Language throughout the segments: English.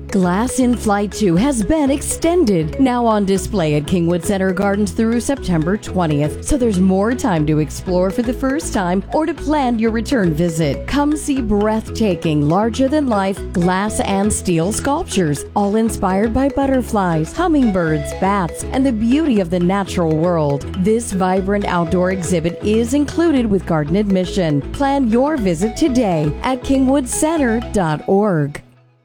Glass in Flight 2 has been extended. Now on display at Kingwood Center Gardens through September 20th. So there's more time to explore for the first time or to plan your return visit. Come see breathtaking, larger-than-life glass and steel sculptures, all inspired by butterflies, hummingbirds, bats, and the beauty of the natural world. This vibrant outdoor exhibit is included with garden admission. Plan your visit today at kingwoodcenter.org.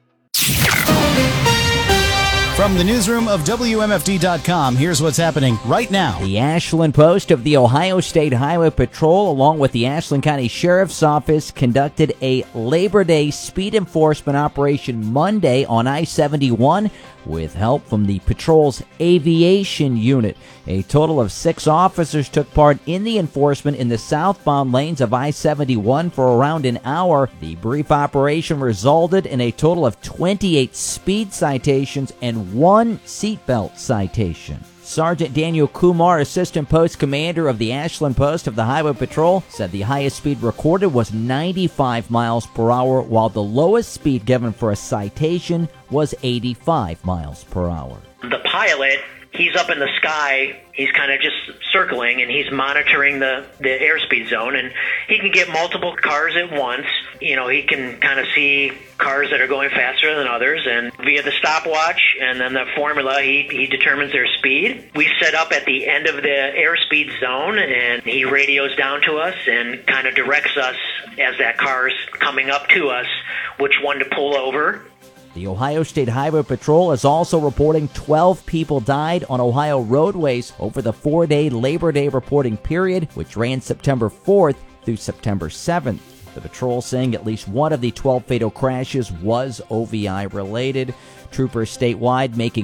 From the newsroom of WMFD.com, here's what's happening right now. The Ashland Post of the Ohio State Highway Patrol, along with the Ashland County Sheriff's Office, conducted a Labor Day speed enforcement operation Monday on I-71 with help from the patrol's aviation unit. A total of 6 officers took part in the enforcement in the southbound lanes of I-71 for around an hour. The brief operation resulted in a total of 28 speed citations and 1 seatbelt citation. Sergeant Daniel Kumar, Assistant Post Commander of the Ashland Post of the Highway Patrol, said the highest speed recorded was 95 miles per hour, while the lowest speed given for a citation was 85 miles per hour. The pilot, he's up in the sky, he's kind of just circling, and he's monitoring the airspeed zone, and he can get multiple cars at once. You know, he can kind of see cars that are going faster than others, and via the stopwatch and then the formula, he determines their speed. We set up at the end of the airspeed zone, and he radios down to us and kind of directs us as that car's coming up to us, which one to pull over. The Ohio State Highway Patrol is also reporting 12 people died on Ohio roadways over the 4-day Labor Day reporting period, which ran September 4th through September 7th. The patrol saying at least one of the 12 fatal crashes was OVI related. Troopers statewide making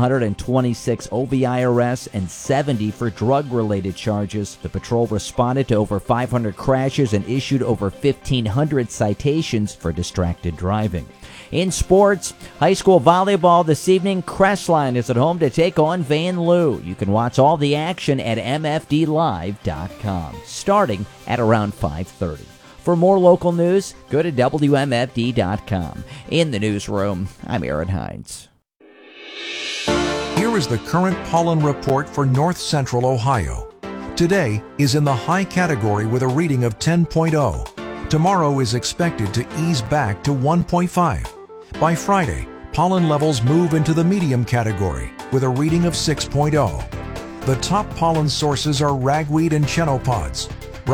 426 OVI arrests and 70 for drug-related charges. The patrol responded to over 500 crashes and issued over 1,500 citations for distracted driving. In sports, high school volleyball this evening, Crestline is at home to take on Van Loo. You can watch all the action at mfdlive.com, starting at around 5:30. For more local news, go to WMFD.com. In the newsroom, I'm Aaron Hines. Here is the current pollen report for north central Ohio. Today is in the high category with a reading of 10.0. Tomorrow is expected to ease back to 1.5. By Friday, pollen levels move into the medium category with a reading of 6.0. The top pollen sources are ragweed and chenopod's.